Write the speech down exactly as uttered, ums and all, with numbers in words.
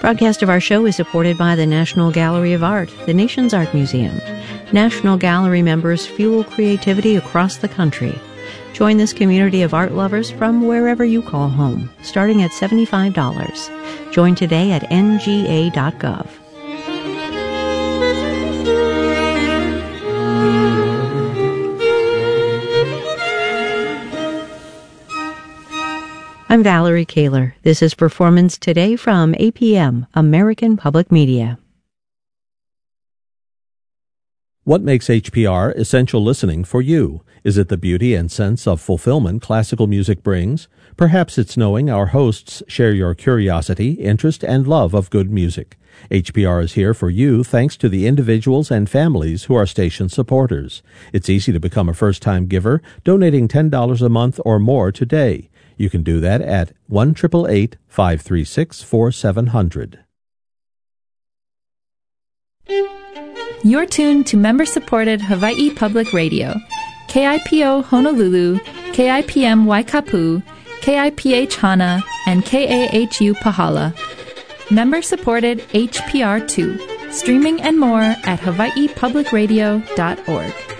Broadcast of our show is supported by the National Gallery of Art, the nation's art museum. National Gallery members fuel creativity across the country. Join this community of art lovers from wherever you call home, starting at seventy-five dollars. Join today at N G A dot gov. I'm Valerie Kaler. This is Performance Today from A P M, American Public Media. What makes H P R essential listening for you? Is it the beauty and sense of fulfillment classical music brings? Perhaps it's knowing our hosts share your curiosity, interest, and love of good music. H P R is here for you thanks to the individuals and families who are station supporters. It's easy to become a first-time giver, donating ten dollars a month or more today. You can do that at one eight eight eight, five three six, four seven zero zero. You're tuned to member-supported Hawaii Public Radio, K I P O Honolulu, K I P M Waikapu, K I P H Hana, and K A H U Pahala. Member-supported H P R two, streaming and more at hawaii public radio dot org.